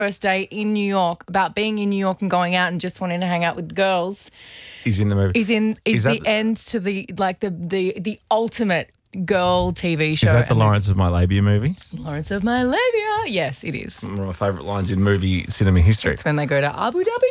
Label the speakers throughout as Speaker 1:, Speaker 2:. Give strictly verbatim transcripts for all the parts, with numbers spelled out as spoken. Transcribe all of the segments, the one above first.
Speaker 1: first day in New York about being in New York and going out and just wanting to hang out with the girls.
Speaker 2: He's in the movie.
Speaker 1: Is in is,
Speaker 2: Is
Speaker 1: the
Speaker 2: that-
Speaker 1: end to the like the the the ultimate girl T V show.
Speaker 2: Is that the
Speaker 1: And
Speaker 2: Lawrence of My Labia movie?
Speaker 1: then Lawrence of My Labia? Yes, it is.
Speaker 2: One of my favourite lines in movie cinema history.
Speaker 1: It's when they go to Abu Dhabi.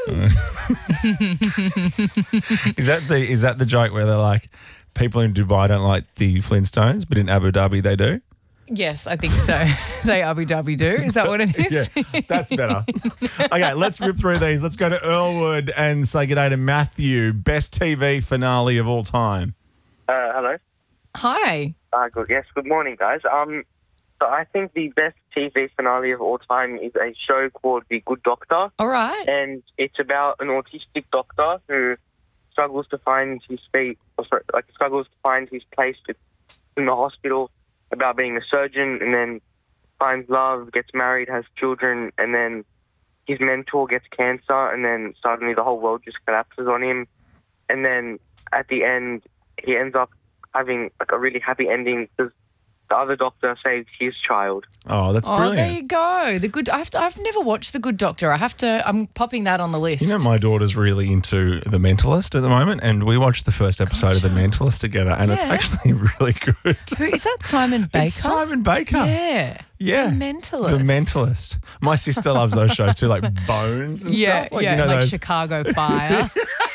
Speaker 2: Is that the is that the joke where they're like, people in Dubai don't like the Flintstones, but in Abu Dhabi they do?
Speaker 1: Yes, I think so. They Abu Dhabi do. Is that what it is?
Speaker 2: Yeah, that's better. Okay, let's rip through these. Let's go to Earlwood and say good day to Matthew. Best T V finale of all time.
Speaker 3: Uh, hello.
Speaker 1: Hi.
Speaker 3: Uh, good. Yes. Good morning, guys. Um, so I think the best T V finale of all time is a show called The Good Doctor,
Speaker 1: All right.
Speaker 3: and it's about an autistic doctor who struggles to find his feet, or sorry, like struggles to find his place in the hospital, about being a surgeon, and then finds love, gets married, has children, and then his mentor gets cancer, and then suddenly the whole world just collapses on him, and then at the end he ends up having like a really happy ending because the other doctor saves his child.
Speaker 2: Oh, that's
Speaker 1: Oh,
Speaker 2: brilliant.
Speaker 1: there you go. The good. I have to, I've never watched The Good Doctor. I have to. I'm popping that on the list.
Speaker 2: You know, my daughter's really into The Mentalist at the moment, and we watched the first episode of The Mentalist together, and it's
Speaker 1: Yeah.
Speaker 2: actually really good.
Speaker 1: Who is that? Simon Baker.
Speaker 2: It's Simon Baker.
Speaker 1: Yeah.
Speaker 2: Yeah.
Speaker 1: The Mentalist.
Speaker 2: The Mentalist. My sister loves those shows too, like Bones and
Speaker 1: Yeah,
Speaker 2: stuff. Like,
Speaker 1: yeah,
Speaker 2: you know,
Speaker 1: like
Speaker 2: those.
Speaker 1: Chicago Fire.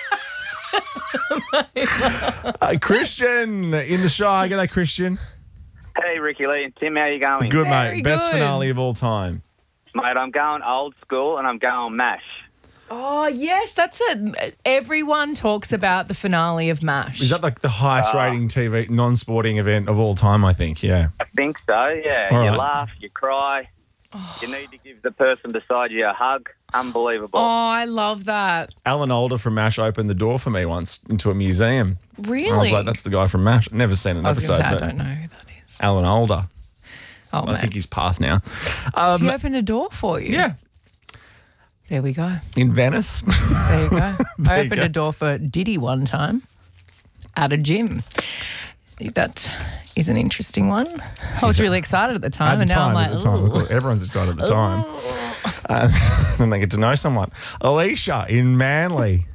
Speaker 2: Uh, Christian in the Shire. G'day, Christian.
Speaker 4: Hey, Ricky Lee and Tim, how you going?
Speaker 2: Good,
Speaker 1: Very
Speaker 2: mate. Best
Speaker 1: good.
Speaker 2: finale of all time.
Speaker 4: Mate, I'm going old school and I'm going MASH.
Speaker 1: Oh, yes, that's it. Everyone talks about the finale of MASH.
Speaker 2: Is that like the highest
Speaker 4: Uh,
Speaker 2: rating T V non-sporting event of all time, I think? Yeah.
Speaker 4: I think so, yeah.
Speaker 2: All
Speaker 4: you
Speaker 2: right.
Speaker 4: laugh, you cry. You need to give the person beside you a hug. Unbelievable.
Speaker 1: Oh, I love that.
Speaker 2: Alan Alda from MASH opened the door for me once into a museum.
Speaker 1: Really?
Speaker 2: I was like, that's the guy from MASH. Never seen an
Speaker 1: I was
Speaker 2: episode,
Speaker 1: going to say, I
Speaker 2: but
Speaker 1: don't know who that is.
Speaker 2: Alan Alda.
Speaker 1: Oh,
Speaker 2: I
Speaker 1: man.
Speaker 2: think he's passed now. Um,
Speaker 1: He opened a door for you.
Speaker 2: yeah.
Speaker 1: There we go.
Speaker 2: In Venice.
Speaker 1: There you go. I
Speaker 2: There you
Speaker 1: opened
Speaker 2: go.
Speaker 1: a door for Diddy one time at a gym. I think that is an interesting one. I was really excited at the time,
Speaker 2: At the
Speaker 1: and now
Speaker 2: time,
Speaker 1: I'm like,
Speaker 2: at the time.
Speaker 1: ooh.
Speaker 2: Of course, everyone's excited at the time. Uh, and they get to know someone. Alicia in Manly.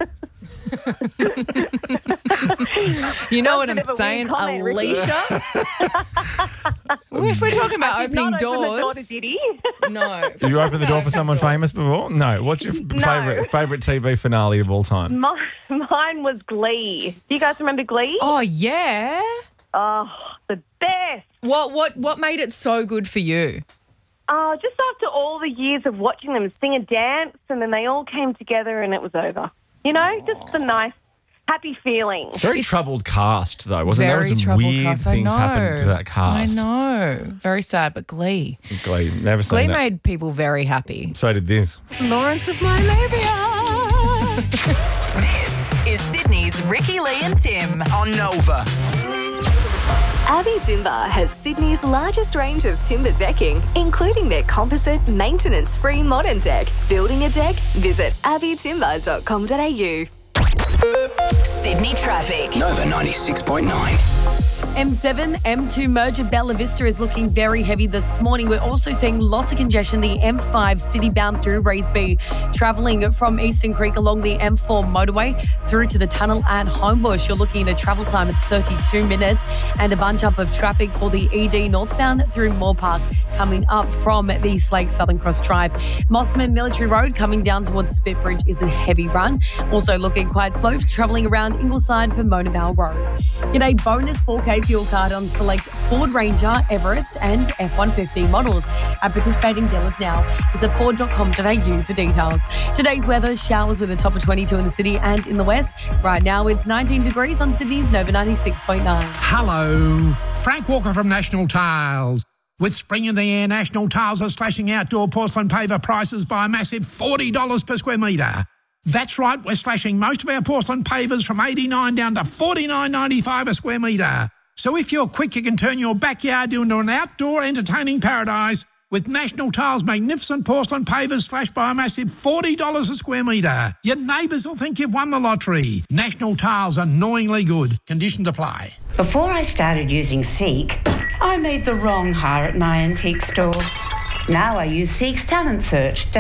Speaker 1: You know what I'm
Speaker 5: bit of a weird
Speaker 1: saying,
Speaker 5: comment, Ricky.
Speaker 1: Alicia? If we're talking about
Speaker 5: I did
Speaker 1: opening
Speaker 5: not open the door
Speaker 1: doors,
Speaker 5: to Diddy.
Speaker 1: no.
Speaker 2: Have you opened the door for someone famous before? No. What's your favorite favorite T V finale of all time?
Speaker 5: My, mine was Glee. Do you guys remember Glee?
Speaker 1: Oh yeah.
Speaker 5: Oh, the best.
Speaker 1: What what what made it so good for you?
Speaker 5: Oh, just after all the years of watching them sing and dance, and then they all came together and it was over. You know, just the nice, happy feeling.
Speaker 2: Very
Speaker 1: It's
Speaker 2: troubled cast, though, wasn't there?
Speaker 1: Very
Speaker 2: There was some
Speaker 1: troubled
Speaker 2: weird
Speaker 1: cast. I
Speaker 2: things happened to
Speaker 1: know.
Speaker 2: that cast.
Speaker 1: I know. Very sad, but Glee.
Speaker 2: Glee, never seen
Speaker 1: Glee
Speaker 2: that.
Speaker 1: made people very happy.
Speaker 2: So did this.
Speaker 1: Lawrence of My Labia.
Speaker 6: This is Sydney's Ricky Lee and Tim on Nova.
Speaker 7: Abbey Timber has Sydney's largest range of timber decking, including their composite, maintenance-free modern deck. Building a deck? Visit abbey timber dot com dot a u.
Speaker 6: Sydney traffic.
Speaker 8: Nova ninety-six point nine.
Speaker 9: M seven, M two merger, Bella Vista is looking very heavy this morning. We're also seeing lots of congestion. The M five city-bound through Raisby, travelling from Eastern Creek along the M four motorway through to the tunnel at Homebush. You're looking at a travel time of thirty-two minutes and a bunch up of traffic for the E D northbound through Moore Park coming up from the Slake Southern Cross Drive. Mossman Military Road coming down towards Spitbridge is a heavy run. Also looking quite slow travelling around Ingleside for Mona Vale Road. G'day, bonus four K fuel card on select Ford Ranger, Everest and F one fifty models at participating dealers now. Visit ford dot com dot a u for details. Today's weather, showers with a top of twenty-two in the city and in the west. Right now it's nineteen degrees on Sydney's Nova ninety-six point nine.
Speaker 10: Hello, Frank Walker from National Tiles. With spring in the air, National Tiles are slashing outdoor porcelain paver prices by a massive forty dollars per square metre. That's right, we're slashing most of our porcelain pavers from eighty-nine dollars down to forty-nine ninety-five a square metre. So if you're quick, you can turn your backyard into an outdoor entertaining paradise with National Tiles' magnificent porcelain pavers slashed by a massive forty dollars a square metre. Your neighbours will think you've won the lottery. National Tiles, annoyingly good. Conditions apply.
Speaker 11: Before I started using Seek, I made the wrong hire at my antique store.
Speaker 8: Now I use Seek's Talent Search to